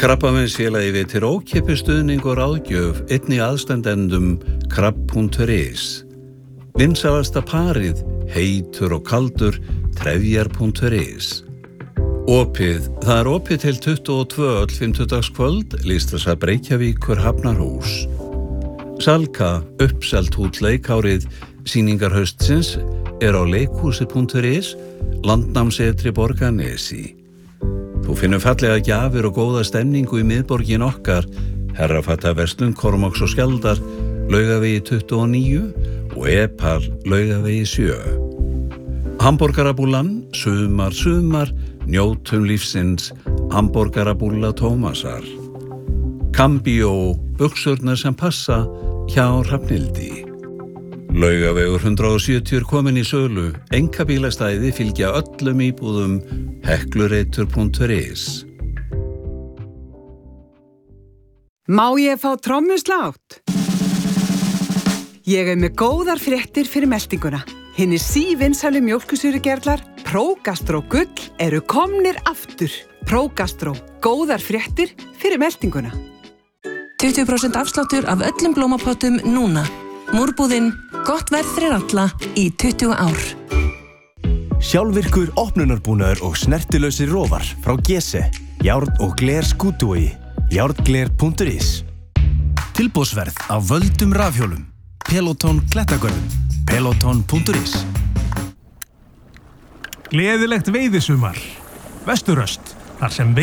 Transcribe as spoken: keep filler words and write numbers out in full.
Krabbameinsfélagið veitir ókeypis stuðning og ráðgjöf einnig aðstandendum krabb punktur is. Vinsælasta parið, heitur og kaldur, trefjar punktur is. Opið, það er opið til tuttugu og tvö öll fimmtudagskvöld, Listasafn Reykjavíkur Hafnarhús. Salka, uppselt út leikárið, sýningar haustsins er á leikhúsi punktur is, landnámsetri Borgarnesi. Þú finnur fallega gjafir og góða stemningu í miðborgin okkar, Herrafattaverslun Kormáks og Skjaldar, Laugavegi tuttugu og níu og Epal, Laugavegi sjö. Hamborgarabúllan, sumar, sumar, njótum lífsins, hamborgarabúlla Tómasar. Cambio, buxurnar sem passa, hjá Hrafnhildi. Laugavegur hundrað og sjötíu er komin í sölu, einkabílastæði fylgja öllum íbúðum, heklureitur punktur is. Má ég fá trommuslátt? Ég er með góðar fréttir fyrir meltinguna. Hinir sívinsælu mjólkursýrugerlar Prógastró Gull eru komnir aftur. Prógastró, góðar fréttir fyrir meltinguna. tuttugu prósent afsláttur af öllum blómapottum núna. Múrbúðin, gott verð fyrir alla í tuttugu ár. Sjálfvirkur opnunarbúnaður og snertilausir rófar frá Gese, járn og gler skútuvogi, járngler punktur is. Tilboðsverð á völdum rafhjólum, Peloton klettagörðum, peloton punktur is. Gleðilegt veiðisumar, Vesturöst, þar sem